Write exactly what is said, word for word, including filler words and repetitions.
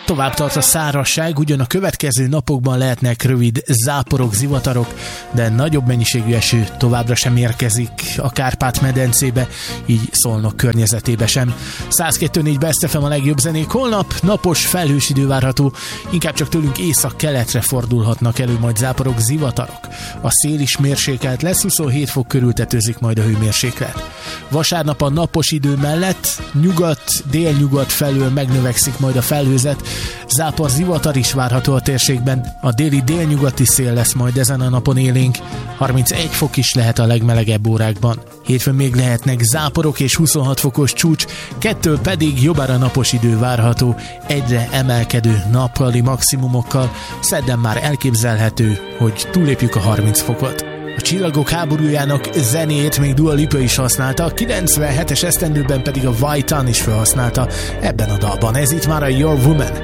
Tovább tart a szárazság, ugyan a következő napokban lehetnek rövid záporok, zivatarok, de nagyobb mennyiségű eső továbbra sem érkezik a Kárpát-medencébe, így Szolnok környezetébe sem. száz kettő négy Best ef em a legjobb zenék. Holnap napos, felhős idő várható, inkább csak tőlünk észak-keletre fordulhatnak elő majd záporok, zivatarok. A szél is mérsékelt lesz, huszonhét fok körül tetőzik majd a hőmérséklet. Vasárnap a napos idő mellett nyugat, délnyugat felől megnövekszik majd a felhőzet, zápor, zivatar is várható a térségben, a déli délnyugati szél lesz majd ezen a napon élénk, harmincegy fok is lehet a legmelegebb órákban. Hétfőn még lehetnek záporok és huszonhat fokos csúcs, kettől pedig jobbára napos idő várható, egyre emelkedő nappali maximumokkal, szerdán már elképzelhető, hogy túllépjük a harminc fokot. A Csillagok háborújának zenéjét még Dua Lipa is használta, a kilencvenhetes esztendőben pedig a White Town is felhasználta ebben a dalban. Ez itt már a Your Woman.